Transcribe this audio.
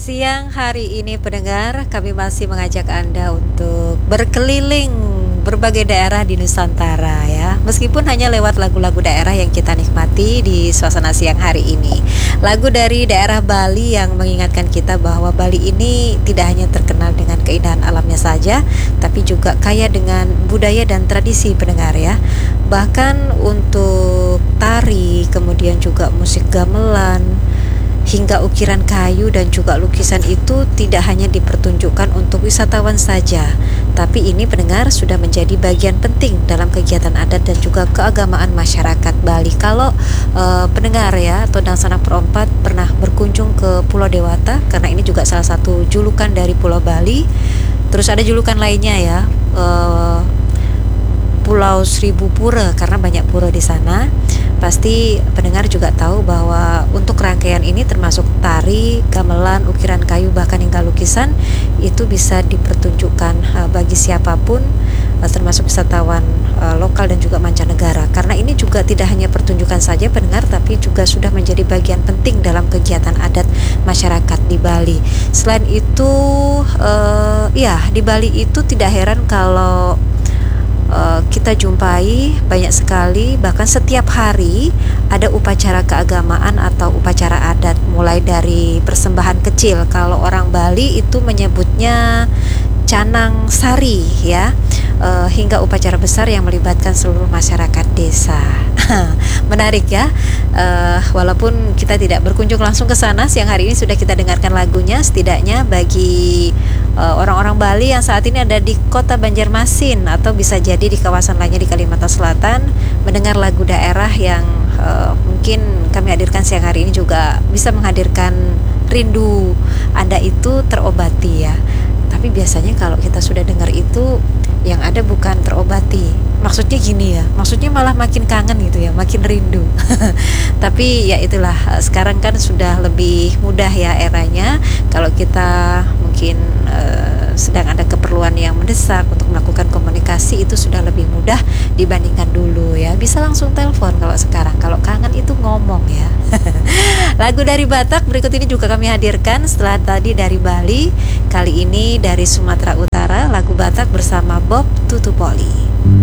Siang hari ini pendengar, kami masih mengajak Anda untuk berkeliling berbagai daerah di Nusantara ya. Meskipun hanya lewat lagu-lagu daerah yang kita nikmati di suasana siang hari ini. Lagu dari daerah Bali yang mengingatkan kita bahwa Bali ini tidak hanya terkenal dengan keindahan alamnya saja, tapi juga kaya dengan budaya dan tradisi pendengar ya. Bahkan untuk tari, kemudian juga musik gamelan, hingga ukiran kayu dan juga lukisan itu tidak hanya dipertunjukkan untuk wisatawan saja, tapi ini pendengar sudah menjadi bagian penting dalam kegiatan adat dan juga keagamaan masyarakat Bali. Kalau pendengar ya atau dan sanak perompat pernah berkunjung ke Pulau Dewata, karena ini juga salah satu julukan dari Pulau Bali. Terus ada julukan lainnya ya, Pulau Seribu Pura, karena banyak pura di sana. Pasti pendengar juga tahu bahwa untuk rangkaian ini termasuk tari, gamelan, ukiran kayu, bahkan hingga lukisan itu bisa dipertunjukkan bagi siapapun, termasuk wisatawan lokal dan juga mancanegara. Karena ini juga tidak hanya pertunjukan saja pendengar, tapi juga sudah menjadi bagian penting dalam kegiatan adat masyarakat di Bali. Selain itu, di Bali itu tidak heran kalau kita jumpai banyak sekali, bahkan setiap hari ada upacara keagamaan atau upacara adat, mulai dari persembahan kecil, kalau orang Bali itu menyebutnya canang sari ya, hingga upacara besar yang melibatkan seluruh masyarakat desa. Menarik ya. Walaupun kita tidak berkunjung langsung ke sana, siang hari ini sudah kita dengarkan lagunya. Setidaknya bagi orang-orang Bali yang saat ini ada di kota Banjarmasin atau bisa jadi di kawasan lainnya di Kalimantan Selatan, mendengar lagu daerah yang mungkin kami hadirkan siang hari ini juga bisa menghadirkan rindu Anda itu terobati ya. Tapi biasanya kalau kita sudah dengar itu, yang ada bukan terobati. Maksudnya gini ya, maksudnya malah makin kangen gitu ya, makin rindu. Tapi ya itulah, sekarang kan sudah lebih mudah ya eranya. Kalau kita mungkin sedang ada keperluan yang mendesak untuk melakukan komunikasi, itu sudah lebih mudah dibandingkan dulu ya. Bisa langsung telepon kalau sekarang. Kalau kangen itu ngomong ya. Lagu dari Batak berikut ini juga kami hadirkan setelah tadi dari Bali. Kali ini dari Sumatera Utara, lagu Batak bersama Bob Tutupoli.